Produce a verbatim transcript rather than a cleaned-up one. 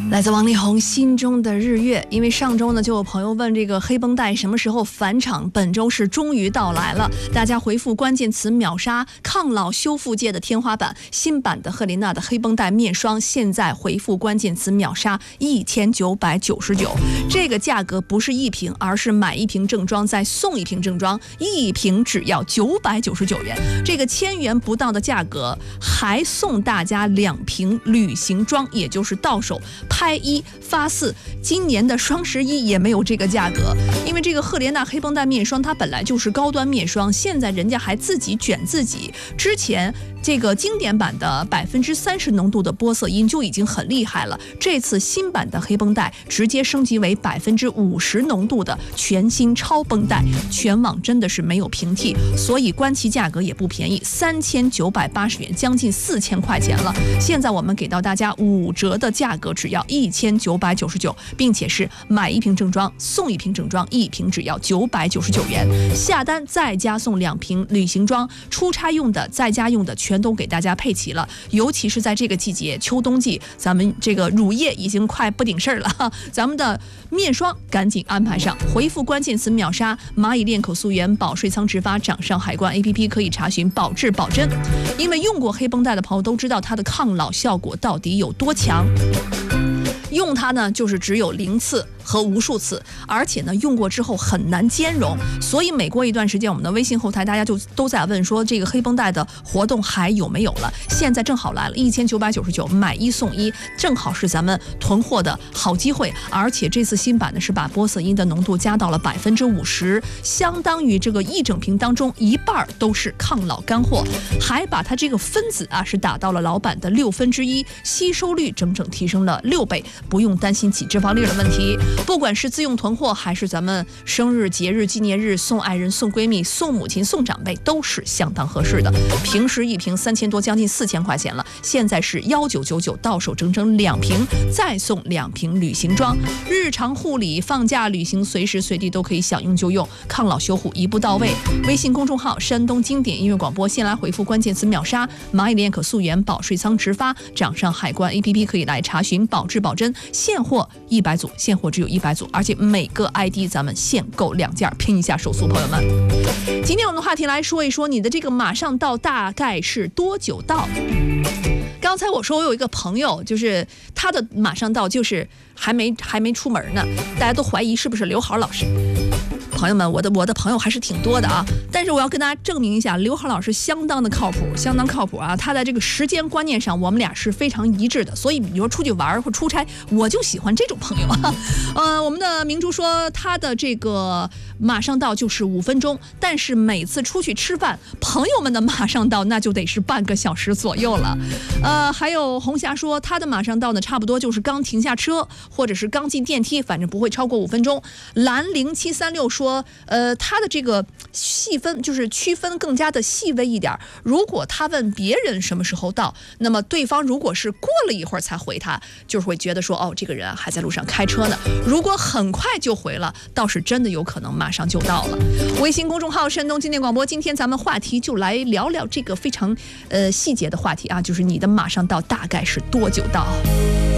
来自王力宏心中的日月。因为上周呢就有朋友问这个黑绷带什么时候返场，本周是终于到来了。大家回复关键词秒杀抗老修复界的天花板，新版的赫莲娜的黑绷带面霜，现在回复关键词秒杀一千九百九十九。这个价格不是一瓶，而是买一瓶正装再送一瓶正装，一瓶只要九百九十九元。这个千元不到的价格，还送大家两瓶旅行装，也就是到手拍一发四。今年的双十一也没有这个价格，因为这个赫莲娜黑绷带面霜它本来就是高端面霜，现在人家还自己卷自己。之前这个经典版的百分之三十浓度的玻色因就已经很厉害了，这次新版的黑绷带直接升级为百分之五十浓度的全新超绷带，全网真的是没有平替，所以官旗价格也不便宜，三千九百八十元，将近四千块钱了。现在我们给到大家五折的价格，只要一千九百九十九，并且是买一瓶正装送一瓶正装，一瓶只要九百九十九元。下单再加送两瓶旅行装，出差用的在家用的全都给大家配齐了。尤其是在这个季节，秋冬季，咱们这个乳液已经快不顶事儿了，咱们的面霜赶紧安排上。回复关键词秒杀蚂蚁链口素颜保税仓直发掌上海关 A P P 可以查询保质保真。因为用过黑绷带的朋友都知道它的抗老效果到底有多强，用它呢就是只有零次和无数次，而且呢用过之后很难兼容，所以每过一段时间我们的微信后台大家就都在问说这个黑绷带的活动还有没有了。现在正好来了，一千九百九十九买一送一，正好是咱们囤货的好机会。而且这次新版呢是把玻色因的浓度加到了百分之五十，相当于这个一整瓶当中一半都是抗老干货，还把它这个分子啊是打到了老版的六分之一，吸收率整整提升了六倍，不用担心起脂肪粒的问题。不管是自用囤货，还是咱们生日、节日、纪念日送爱人、送闺蜜、送母亲、送长辈，都是相当合适的。平时一瓶三千多，将近四千块钱了，现在是幺九九九，到手整整两瓶，再送两瓶旅行装。日常护理、放假旅行，随时随地都可以想用就用，抗老修护一步到位。微信公众号山东经典音乐广播，先来回复关键词秒杀蚂蚁链可素颜保税仓直发掌上海关 A P P 可以来查询保质保真，现货一百组，现货只有一百组，而且每个 I D 咱们限购两件，拼一下手速，朋友们。今天我们的话题来说一说，你的这个马上到大概是多久到？刚才我说我有一个朋友，就是他的马上到就是还没还没出门呢，大家都怀疑是不是刘好老师。朋友们，我的我的朋友还是挺多的啊，但是我要跟大家证明一下，刘好老师相当的靠谱，相当靠谱啊！他在这个时间观念上，我们俩是非常一致的，所以你说出去玩或出差，我就喜欢这种朋友啊。呃，我们的明珠说他的这个马上到就是五分钟，但是每次出去吃饭，朋友们的马上到那就得是半个小时左右了。呃，还有红霞说他的马上到呢，差不多就是刚停下车或者是刚进电梯，反正不会超过五分钟。蓝零七三六说。说呃，他的这个细分就是区分更加的细微一点。如果他问别人什么时候到，那么对方如果是过了一会儿才回他，就是会觉得说哦，这个人还在路上开车呢。如果很快就回了，倒是真的有可能马上就到了。微信公众号山东经典广播，今天咱们话题就来聊聊这个非常呃细节的话题啊，就是你的马上到大概是多久到？